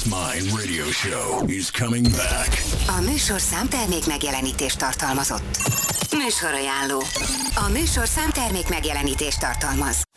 Is Mine radio show is coming back. A műsor számtermék megjelenítést tartalmazott. Műsorajánló. A műsor számtermék megjelenítést tartalmaz.